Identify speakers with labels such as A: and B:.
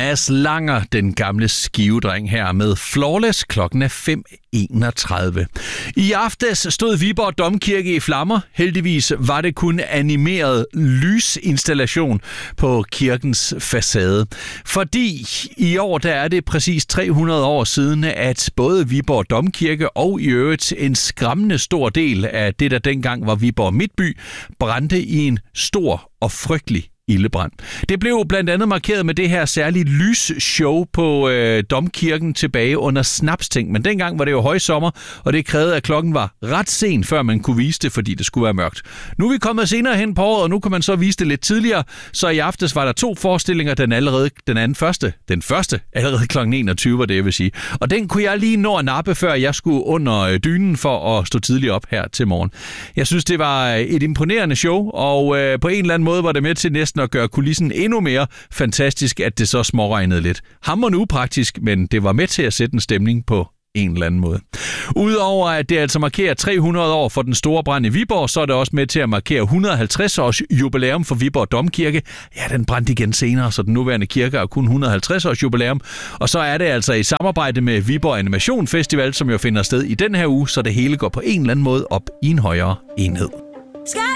A: Mads Langer, den gamle skivedreng her med Flawless. Klokken er 5:31. I aftes stod Viborg Domkirke i flammer. Heldigvis var det kun animeret lysinstallation på kirkens facade. Fordi i år der er det præcis 300 år siden, at både Viborg Domkirke og i øvrigt en skræmmende stor del af det, der dengang var Viborg Midtby, brændte i en stor og frygtelig ildebrand. Det blev blandt andet markeret med det her særlige lysshow på domkirken tilbage under snapsting. Men dengang var det jo højsommer, og det krævede, at klokken var ret sent, før man kunne vise det, fordi det skulle være mørkt. Nu er vi kommet senere hen på året, og nu kan man så vise det lidt tidligere. Så i aftes var der 2 forestillinger, den første allerede klokken 21, var det, jeg vil sige. Og den kunne jeg lige nå at nappe, før jeg skulle under dynen for at stå tidligt op her til morgen. Jeg synes, det var et imponerende show, og på en eller anden måde var det med til næsten at gøre kulissen endnu mere fantastisk, at det så småregnede lidt. Hamrende upraktisk, men det var med til at sætte en stemning på en eller anden måde. Udover at det altså markerer 300 år for den store brand i Viborg, så er det også med til at markere 150 års jubilæum for Viborg Domkirke. Ja, den brændte igen senere, så den nuværende kirke har kun 150 års jubilæum. Og så er det altså i samarbejde med Viborg Animation Festival, som jo finder sted i den her uge, så det hele går på en eller anden måde op i en højere enhed.